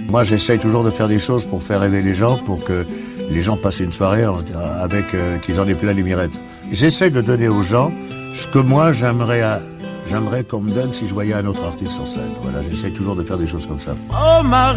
Moi, j'essaye toujours de faire des choses pour faire rêver les gens, pour que les gens passent une soirée avec qu'ils en aient plein les mirettes. J'essaie de donner aux gens ce que moi j'aimerais qu'on me donne si je voyais un autre artiste sur scène. Voilà, j'essaie toujours de faire des choses comme ça. Oh Marie